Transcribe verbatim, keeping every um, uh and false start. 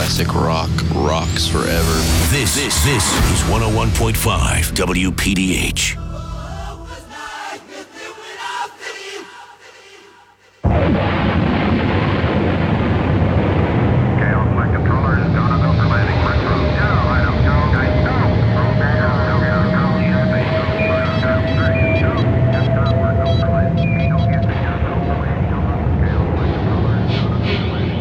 Classic rock rocks forever. This, this, this is one oh one point five W P D H.